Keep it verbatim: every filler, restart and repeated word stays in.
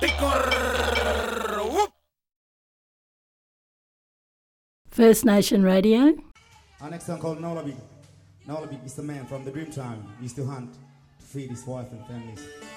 First Nation Radio. Our next song called Nolabig. Nolabig is the man from the Dreamtime. He used to hunt to feed his wife and families.